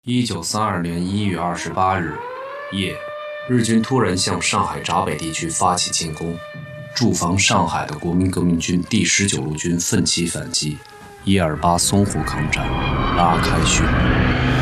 1932年1月28日夜，日军突然向上海闸北地区发起进攻，驻防上海的国民革命军第19路军奋起反击，128淞沪抗战拉开序幕。